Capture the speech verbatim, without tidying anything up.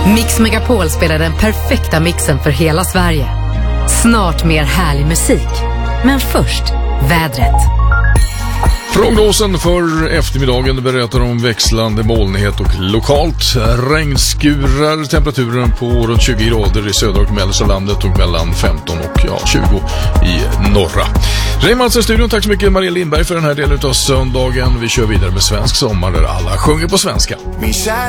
Mix Megapol spelar den perfekta mixen för hela Sverige. Snart mer härlig musik. Men först, vädret. Prognosen för eftermiddagen berättar om växlande molnighet och lokalt regnskurar. Temperaturen på runt tjugo grader i södra och mellersta landet och mellan femton och ja, tjugo i norra. Reymans i studion, tack så mycket Maria Lindberg för den här delen av söndagen. Vi kör vidare med svensk sommar där alla sjunger på svenska.